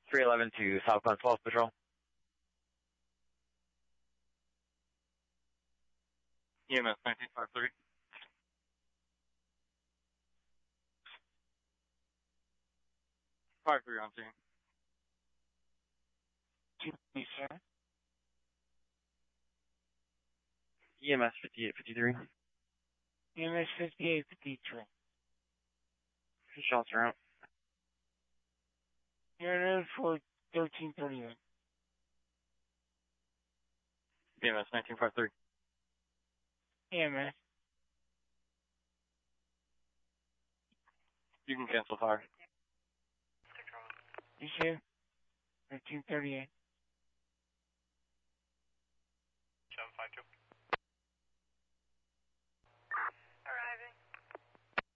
311 to Southbound 12 Patrol. EMS 1953. Five three on scene. 257. EMS 5853. EMS 5853. Shots are out. You're in for 1338. EMS 1953. EMS. You can cancel fire. You see? 1338.